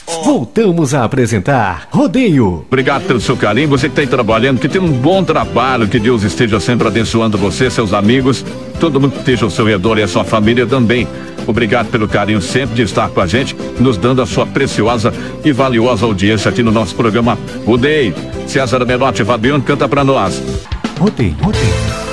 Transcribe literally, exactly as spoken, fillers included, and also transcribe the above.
Voltamos a apresentar Rodeio. Obrigado pelo seu carinho, você que está aí trabalhando, que tem um bom trabalho, que Deus esteja sempre abençoando você, seus amigos, todo mundo que esteja ao seu redor e a sua família também. Obrigado pelo carinho sempre de estar com a gente, nos dando a sua preciosa e valiosa audiência aqui no nosso programa Rodeio. César Menotti e Fabiano canta pra nós. Rodeio, rodeio.